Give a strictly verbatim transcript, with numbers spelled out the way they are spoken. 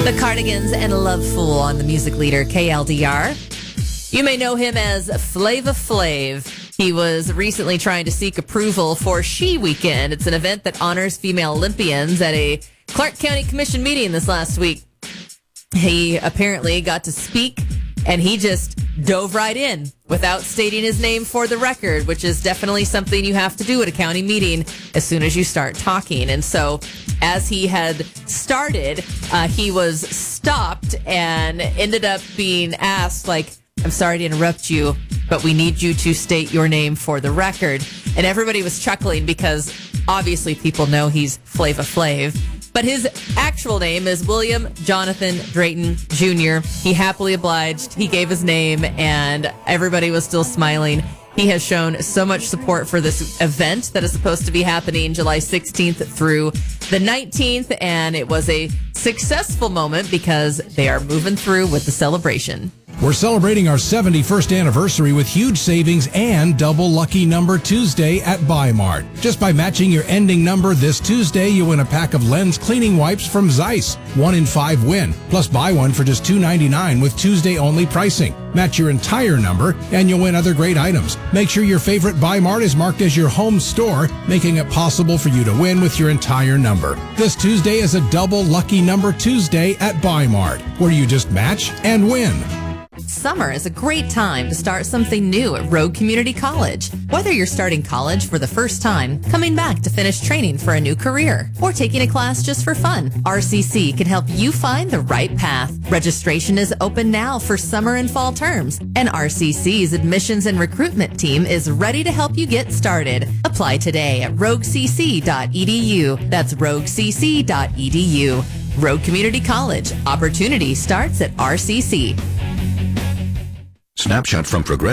The Cardigans and Love Fool on the Music Leader K L D R. You may know him as Flava Flav. He was recently trying to seek approval for She Weekend. It's an event that honors female Olympians at a Clark County Commission meeting this last week. He apparently got to speak, and he just dove right in without stating his name for the record, which is definitely something you have to do at a county meeting as soon as you start talking. And so as he had started, uh, he was stopped and ended up being asked, like, I'm sorry to interrupt you, but we need you to state your name for the record. And everybody was chuckling because obviously people know he's Flava Flav. But his actual name is William Jonathan Drayton Junior He happily obliged. He gave his name, and everybody was still smiling. He has shown so much support for this event that is supposed to be happening July sixteenth through the nineteenth, and it was a successful moment because they are moving through with the celebration. We're celebrating our seventy-first anniversary with huge savings and double lucky number Tuesday at Buy Mart. Just by matching your ending number this Tuesday, you win a pack of Lens cleaning wipes from Zeiss. One in five win. Plus buy one for just two ninety-nine with Tuesday only pricing. Match your entire number and you'll win other great items. Make sure your favorite Buy Mart is marked as your home store, making it possible for you to win with your entire number. This Tuesday is a double lucky number Tuesday at Buy Mart, where you just match and win. Summer is a great time to start something new at Rogue Community College. Whether you're starting college for the first time, coming back to finish training for a new career, or taking a class just for fun, R C C can help you find the right path. Registration is open now for summer and fall terms, and R C C's admissions and recruitment team is ready to help you get started. Apply today at rogue c c dot e d u. That's rogue c c dot e d u. Rogue Community College. Opportunity starts at R C C. Snapshot from Progressive.